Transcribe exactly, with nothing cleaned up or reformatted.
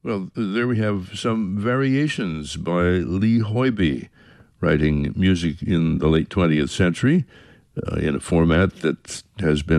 Well, there we have some variations by Lee Hoybe, writing music in the late twentieth century uh, in a format that has been